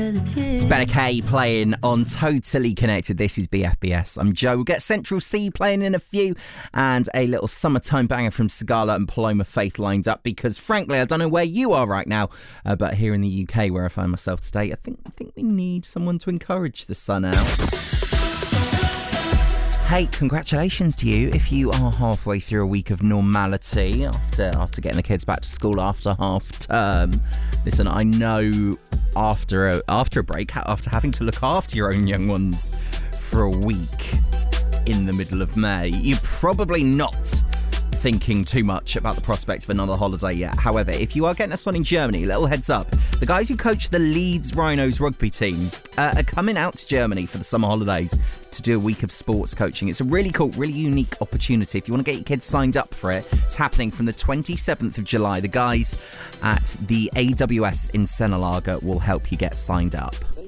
'cause it's you. It's Better K playing on Totally Connected. This is BFBS. I'm Joe. We'll get Central C playing in a few and a little summertime banger from Sigala and Paloma Faith lined up because, frankly, I don't know where you are right now, but here in the UK where I find myself today, I think we need someone to encourage the sun out. Hey, congratulations to you if you are halfway through a week of normality after getting the kids back to school after half term. Listen, I know after a break, after having to look after your own young ones for a week in the middle of May, you're probably not thinking too much about the prospect of another holiday yet. However, if you are getting us on in Germany, little heads up, the guys who coach the Leeds Rhinos rugby team are coming out to Germany for the summer holidays to do a week of sports coaching. It's a really cool, really unique opportunity. If you want to get your kids signed up for it, it's happening from the 27th of July. The guys at the AWS in Senelager will help you get signed up.